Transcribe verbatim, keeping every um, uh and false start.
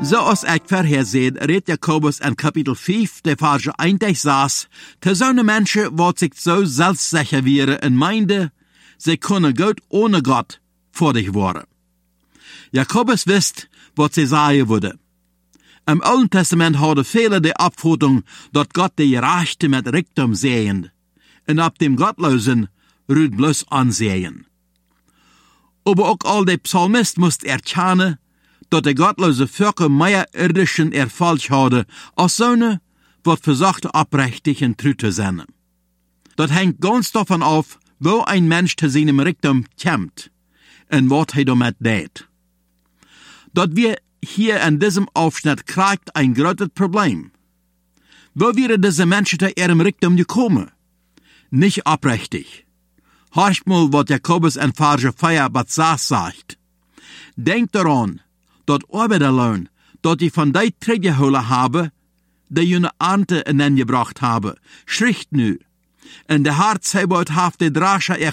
Zoals ik vorherzeid, redt Jakobus in kapitel vijf, de verse eindig saß, te zo'n mensen wat zich zo zelfsicher wäre en meinde, ze kunnen goed ohne Gott vor dich worden. Jakobus wist wat ze sagen würde. Im Alten Testament hadden viele de opvatting dat Gott de Gerechte met Richtung sehen, en ab dem Gottlosen ruht bloß ansehen. Aber auch all de Psalmist moest erkennen, dat de Gottlose Völker mehr irdischen Erfolg hadden, als zo'n wat versuchte oprechtig en true te zijn. Dat hängt ganz davon af, wo ein Mensch zu seinem Richtung kommt, en wat hij damit deed. Dat wir hier in diesem Aufschnitt kriegt ein großes Problem. Wo wären diese Menschen zu ihrem Richtung gekommen? Nicht oprechtig. Horcht mal, was Jakobus in Verse vier bis sechs sagt. Denkt daran, dat Arbeiterlohn, dat die von die teruggeholen haben, die jene Ernte ineengebracht haben, schricht nu. En de Herr Zebaoth heeft de Drascher